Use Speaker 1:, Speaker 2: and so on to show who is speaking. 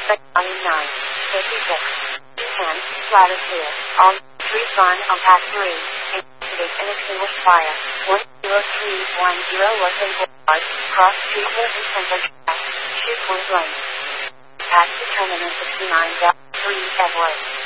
Speaker 1: Suspect volume 9. 56. 10. Ladder clear. All trees gone on path 3. Investigate and extinguish fire. 10310 Los Angeles. Cross street clear in center track. Shoot point blank. Path determinant 69. 3 Edward.